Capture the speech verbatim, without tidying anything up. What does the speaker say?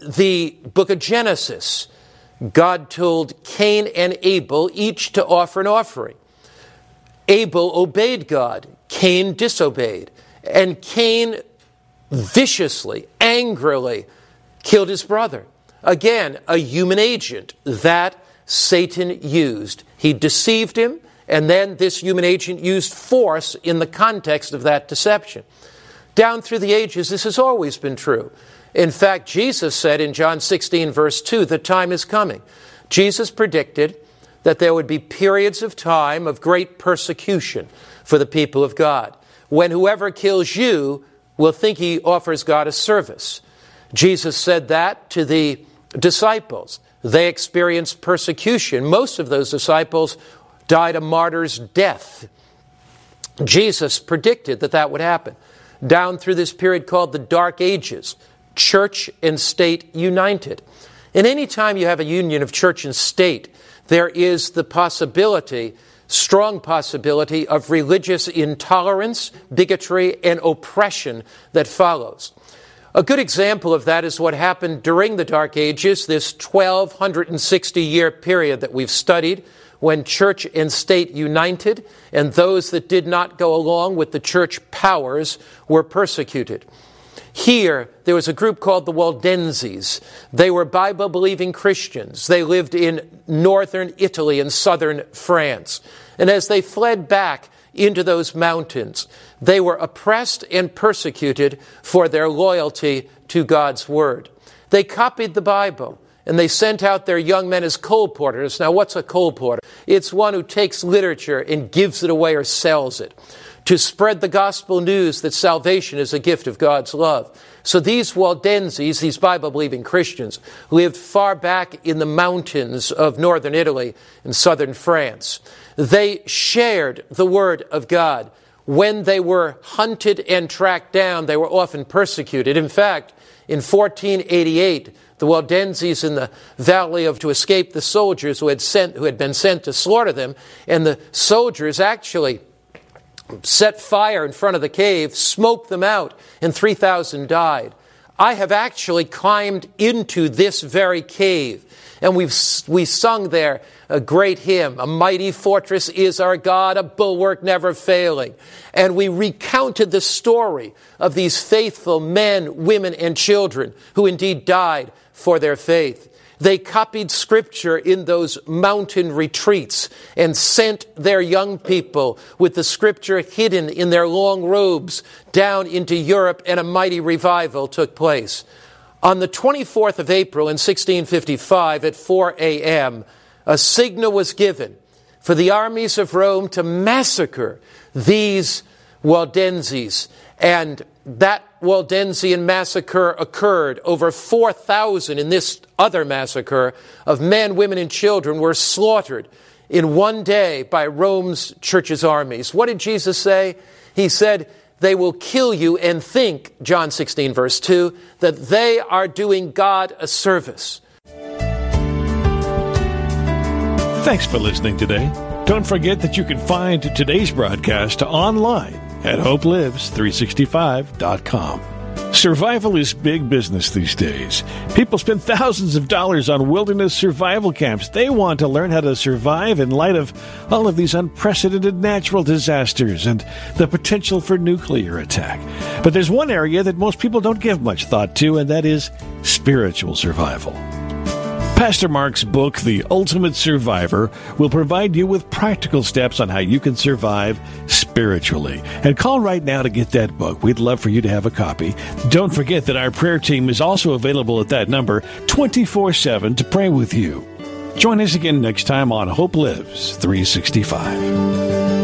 the book of Genesis, God told Cain and Abel each to offer an offering. Abel obeyed God. Cain disobeyed. And Cain viciously, angrily killed his brother. Again, a human agent that Satan used. He deceived him, and then this human agent used force in the context of that deception. Down through the ages, this has always been true. In fact, Jesus said in John sixteen, verse two, the time is coming. Jesus predicted that there would be periods of time of great persecution for the people of God, when whoever kills you will think he offers God a service. Jesus said that to the disciples. They experienced persecution. Most of those disciples died a martyr's death. Jesus predicted that that would happen. Down through this period called the Dark Ages, church and state united. And any time you have a union of church and state, there is the possibility, strong possibility, of religious intolerance, bigotry, and oppression that follows. A good example of that is what happened during the Dark Ages, this twelve sixty year period that we've studied, when church and state united, and those that did not go along with the church powers were persecuted. Here, there was a group called the Waldenses. They were Bible-believing Christians. They lived in northern Italy and southern France. And as they fled back into those mountains, they were oppressed and persecuted for their loyalty to God's Word. They copied the Bible, and they sent out their young men as colporteurs. Now, what's a colporteur? It's one who takes literature and gives it away or sells it, to spread the gospel news that salvation is a gift of God's love. So these Waldenses, these Bible-believing Christians, lived far back in the mountains of northern Italy and southern France. They shared the Word of God. When they were hunted and tracked down, they were often persecuted. In fact, in fourteen eighty-eight, the Waldenses in the valley of to escape the soldiers who had sent who had been sent to slaughter them, and the soldiers actually set fire in front of the cave, smoked them out, and three thousand died. I have actually climbed into this very cave, and we've we sung there a great hymn, "A mighty fortress is our God, a bulwark never failing." And we recounted the story of these faithful men, women, and children who indeed died for their faith. They copied Scripture in those mountain retreats and sent their young people with the Scripture hidden in their long robes down into Europe, and a mighty revival took place. On the twenty-fourth of April in sixteen fifty-five at four a.m., a signal was given for the armies of Rome to massacre these Waldenses, and that Waldensian massacre occurred. Over four thousand in this other massacre of men, women, and children were slaughtered in one day by Rome's church's armies. What did Jesus say? He said, they will kill you and think, John sixteen verse two, that they are doing God a service. Thanks for listening today. Don't forget that you can find today's broadcast online at hope lives three sixty-five dot com. Survival is big business these days. People spend thousands of dollars on wilderness survival camps. They want to learn how to survive in light of all of these unprecedented natural disasters and the potential for nuclear attack. But there's one area that most people don't give much thought to, and that is spiritual survival. Pastor Mark's book, The Ultimate Survivor, will provide you with practical steps on how you can survive spiritually. And call right now to get that book. We'd love for you to have a copy. Don't forget that our prayer team is also available at that number twenty-four seven to pray with you. Join us again next time on Hope Lives three sixty-five.